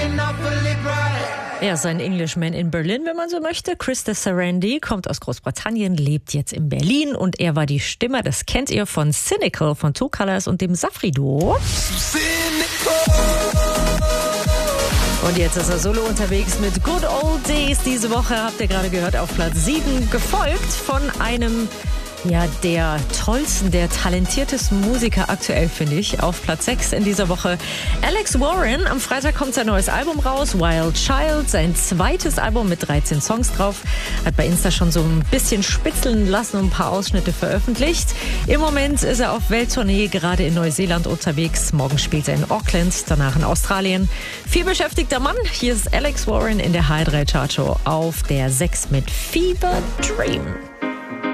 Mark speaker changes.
Speaker 1: Er ist ein Englishman in Berlin, wenn man so möchte. Krista Sarandí kommt aus Großbritannien, lebt jetzt in Berlin und er war die Stimme, das kennt ihr, von Cynical, von Two Colors und dem Safri-Duo. Und jetzt ist er solo unterwegs mit Good Old Days. Diese Woche, habt ihr gerade gehört, auf Platz 7, gefolgt von einem der tollsten, der talentiertesten Musiker aktuell, finde ich. Auf Platz 6 in dieser Woche Alex Warren. Am Freitag kommt sein neues Album raus, Wild Child, sein zweites Album mit 13 Songs drauf. Hat bei Insta schon so ein bisschen spitzeln lassen und ein paar Ausschnitte veröffentlicht. Im Moment ist er auf Welttournee, gerade in Neuseeland unterwegs. Morgen spielt er in Auckland, danach in Australien. Vielbeschäftigter Mann. Hier ist Alex Warren in der HR3 Chartshow auf der 6 mit Fever Dream.